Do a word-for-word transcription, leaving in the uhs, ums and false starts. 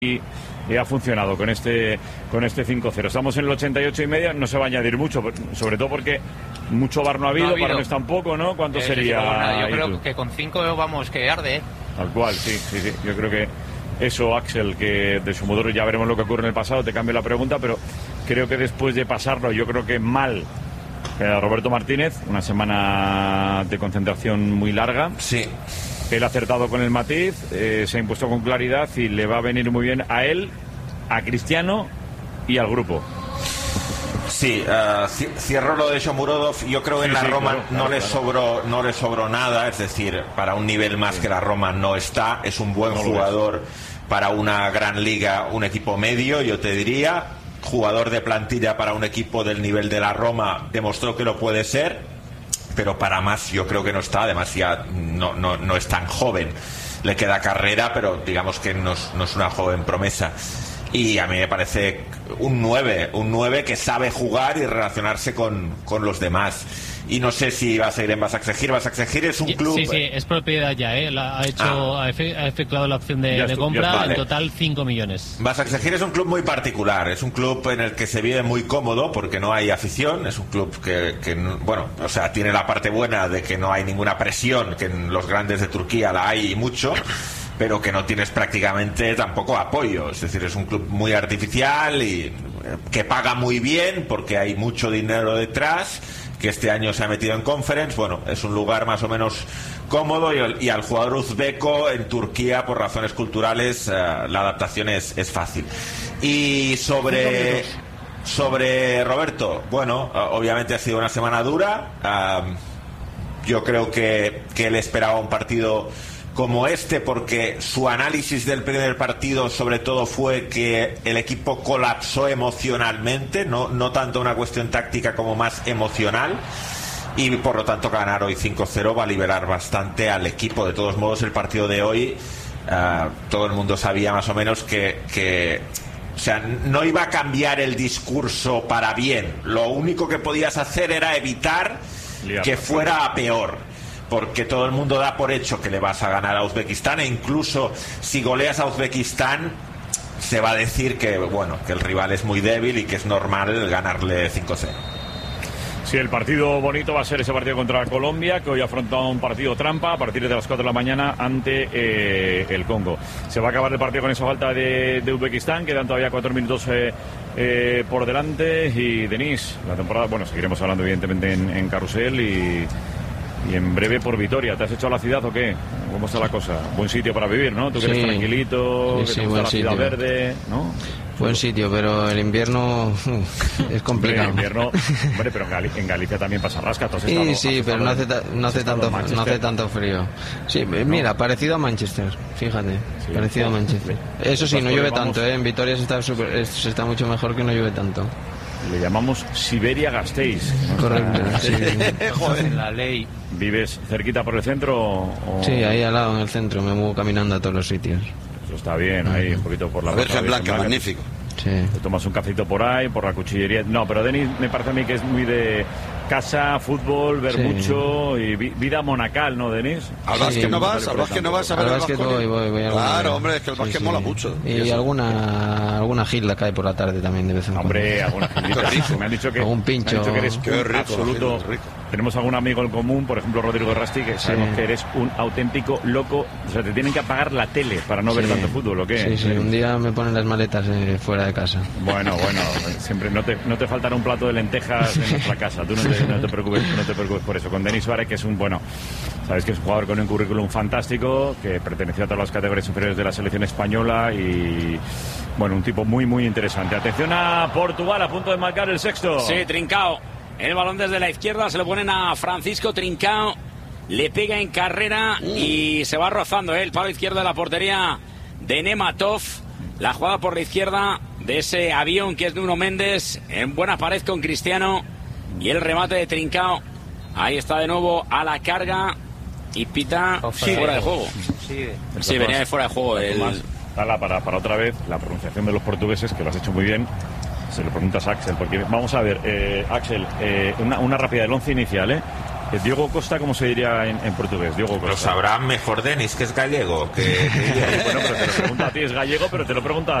Y, y ha funcionado con este con este cinco cero. Estamos en el ochenta y ocho y media, no se va a añadir mucho, sobre todo porque mucho bar no ha habido, no ha habido. Barones tampoco, ¿no? ¿Cuánto eh, sería? Sí, bueno, yo creo que con cinco vamos, que arde, ¿eh? Tal cual, sí, sí, sí. Yo creo que eso, Axel, que de su motor ya veremos lo que ocurre en el pasado, te cambio la pregunta, pero creo que después de pasarlo, yo creo que mal, eh, Roberto Martínez, una semana de concentración muy larga. Sí. Él ha acertado con el matiz, eh, se ha impuesto con claridad y le va a venir muy bien a él, a Cristiano y al grupo. Sí, uh, cierro lo de Shomurodov. Yo creo que sí, en la sí, Roma claro, claro, no le claro. sobró no le sobró nada, es decir, para un nivel más sí. que la Roma no está. Es un buen no jugador para una gran liga, un equipo medio, yo te diría. Jugador de plantilla para un equipo del nivel de la Roma, demostró que lo puede ser. Pero para más yo creo que no está, además ya no, no, no es tan joven, le queda carrera, pero digamos que no es, no es una joven promesa. Y a mí me parece un nueve, un nueve que sabe jugar y relacionarse con, con los demás. Y no sé si va a seguir en Basaksehir. Basaksehir es un club... Sí, sí, es propiedad ya, ¿eh? La, ha hecho ah. ha, efe, ha efectuado la opción de, de compra, vale. En total cinco millones. Basaksehir es un club muy particular, es un club en el que se vive muy cómodo porque no hay afición, es un club que, que, bueno, o sea, tiene la parte buena de que no hay ninguna presión, que en los grandes de Turquía la hay mucho, pero que no tienes prácticamente tampoco apoyo, es decir, es un club muy artificial y que paga muy bien porque hay mucho dinero detrás, que este año se ha metido en Conference. Bueno, es un lugar más o menos cómodo y, y al jugador uzbeco en Turquía, por razones culturales, uh, la adaptación es, es fácil. Y sobre sobre Roberto, bueno, uh, obviamente ha sido una semana dura. Uh, yo creo que, que él esperaba un partido como este porque su análisis del primer partido sobre todo fue que el equipo colapsó emocionalmente, no, no tanto una cuestión táctica como más emocional, y por lo tanto ganar hoy cinco cero va a liberar bastante al equipo. De todos modos, el partido de hoy uh, todo el mundo sabía más o menos que, que o sea, no iba a cambiar el discurso para bien, lo único que podías hacer era evitar Liado. que fuera a peor, porque todo el mundo da por hecho que le vas a ganar a Uzbekistán, e incluso si goleas a Uzbekistán se va a decir que bueno, que el rival es muy débil y que es normal ganarle cinco cero. Sí, el partido bonito va a ser ese partido contra Colombia, que hoy afronta un partido trampa a partir de las cuatro de la mañana ante eh, el Congo. Se va a acabar el partido con esa falta de, de Uzbekistán, quedan todavía cuatro minutos eh, eh, por delante. Y Denis, la temporada, bueno, seguiremos hablando evidentemente en, en Carrusel y Y en breve por Vitoria. ¿Te has hecho a la ciudad o qué? ¿Cómo está la cosa? Buen sitio para vivir, ¿no? Tú que eres sí, tranquilito, sí, que te gusta sí, la ciudad sitio. Verde, ¿no? Buen sitio, pero el invierno es complicado. Hombre, el invierno, hombre, pero en, Gal en Galicia también pasa rasca. Sí, estado, sí, pero no hace, no, hace tanto, no hace tanto frío. Sí, mira, ¿no? Parecido a Manchester, fíjate. Sí, parecido sí. a Manchester. Eso sí, no llueve vamos... tanto, ¿eh? En Vitoria se está, super, se está mucho mejor que no llueve tanto. Le llamamos Siberia Gasteiz, ¿no? Correcto, sí. Joder, en la ley. ¿Vives cerquita por el centro? O... Sí, ahí al lado en el centro, me muevo caminando a todos los sitios. Eso está bien, ahí un poquito por la... La Virgen Blanca, magnífico. Sí. Te tomas un cafecito por ahí, por la cuchillería. No, pero Denis me parece a mí que es muy de casa, fútbol, ver sí. mucho y vi vida monacal, ¿no, Denis? ¿Al básquet sí. no vas? ¿Al básquet no vas a ver el básquet? Voy, voy, voy claro, hombre, es que el básquet sí, sí. mola mucho. Y, y alguna alguna gilda cae por la tarde también de vez en cuando. Hombre, alguna gildita. Me han dicho que, algún pincho. Me han dicho que eres Qué rico, absoluto. rico. Tenemos algún amigo en común, por ejemplo Rodrigo Rasti, que sabemos sí. que eres un auténtico loco. O sea, te tienen que apagar la tele para no sí. ver tanto fútbol, ¿o qué? Sí, sí, un día me ponen las maletas eh, fuera de casa. Bueno, bueno, siempre no te, no te faltará un plato de lentejas en nuestra casa. Tú no te, no te preocupes, no te preocupes por eso. Con Denis Suárez, que es un, bueno, sabes que es un jugador con un currículum fantástico, que perteneció a todas las categorías inferiores de la selección española y, bueno, un tipo muy, muy interesante. Atención a Portugal, a punto de marcar el sexto. Sí, Trincao. El balón desde la izquierda se lo ponen a Francisco Trincao. Le pega en carrera uh. y se va rozando ¿eh? el palo izquierdo de la portería de Nematov. La jugada por la izquierda de ese avión que es Nuno Méndez. En buena pared con Cristiano. Y el remate de Trincao. Ahí está de nuevo a la carga. Y pita sí, fuera de juego. Sí, sí venía de fuera de juego. El... Para, para, para otra vez la pronunciación de los portugueses, que lo has hecho muy bien. Se lo preguntas a Axel, porque vamos a ver, eh, Axel, eh, una, una rápida del once inicial, ¿eh? Diego Costa, ¿cómo se diría en, en portugués? Diego Costa. Lo sabrá mejor Denis, que es gallego. Que... Bueno, pero te lo pregunta a ti, es gallego, pero te lo pregunta a